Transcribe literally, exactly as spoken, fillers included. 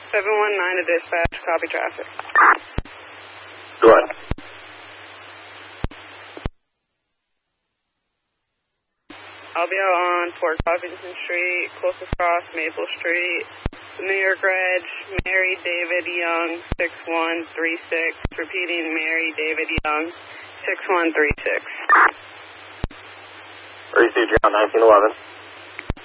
seven one nine to dispatch, copy traffic. Go ahead. I'll be out on Fort Covington Street, closest cross Maple Street, New York Reg, Mary David Young, six one three six. Repeating, Mary David Young, six one three six. Receive you on nineteen eleven.